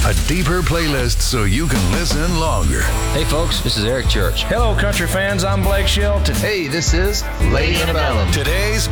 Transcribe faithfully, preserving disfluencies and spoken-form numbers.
A deeper playlist so you can listen longer. Hey folks, this is Eric Church. Hello country fans, I'm Blake Shelton. Hey, this is Lady Antebellum. Today's